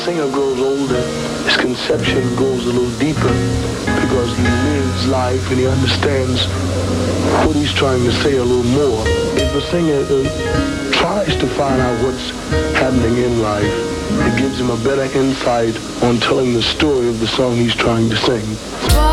Singer grows older, his conception goes a little deeper because he lives life and he understands what he's trying to say a little more. If a singer tries to find out what's happening in life, it gives him a better insight on telling the story of the song he's trying to sing.